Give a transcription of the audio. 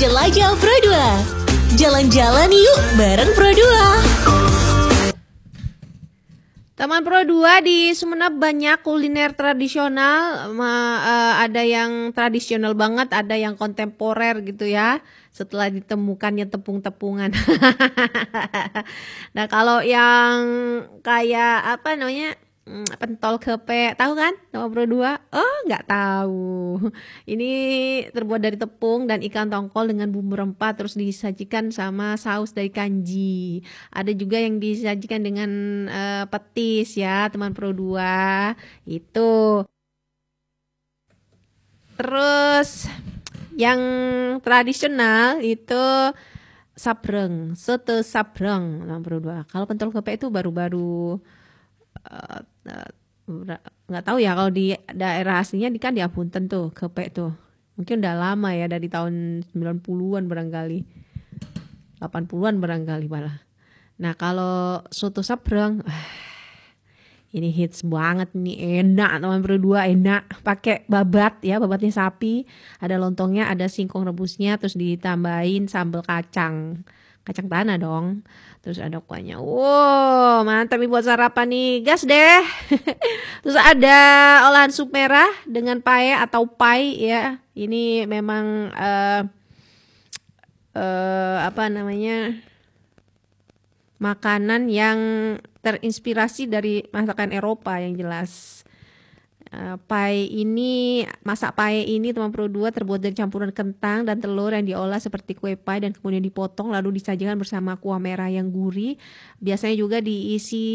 Jelajah Pro 2. Jalan-jalan yuk bareng Pro 2. Taman Pro 2 di Sumeneb banyak kuliner tradisional, ada yang tradisional banget, ada yang kontemporer gitu ya. Setelah ditemukannya tepung-tepungan. Nah kalau yang kayak apa namanya pentol kepe, tahu kan Taman Pro 2? Oh nggak tahu. Ini terbuat dari tepung dan ikan tongkol dengan bumbu rempah, terus disajikan sama saus dari kanji. Ada juga yang disajikan dengan petis ya, Taman Pro 2 itu. Terus yang tradisional itu sabreng, soto sabreng Taman Pro 2. Kalau pentol kepe itu baru-baru nggak tahu ya, kalau di daerah aslinya kan di Apunten tuh kepe tuh. Mungkin udah lama ya, dari tahun 90-an barangkali. 80-an barangkali malah. Nah, kalau soto sabreng ini hits banget nih, enak Taman Pro 2, enak. Pakai babat ya, babatnya sapi, ada lontongnya, ada singkong rebusnya, terus ditambahin sambal kacang tanah dong. Terus ada kuahnya. Wow, mantap nih buat sarapan nih. Gas deh. Terus ada olahan sup merah dengan pae atau pai ya. Ini memang apa namanya? Makanan yang terinspirasi dari masakan Eropa yang jelas. Masak pae ini Taman Pro 2 terbuat dari campuran kentang dan telur yang diolah seperti kue pae dan kemudian dipotong lalu disajikan bersama kuah merah yang gurih. Biasanya juga diisi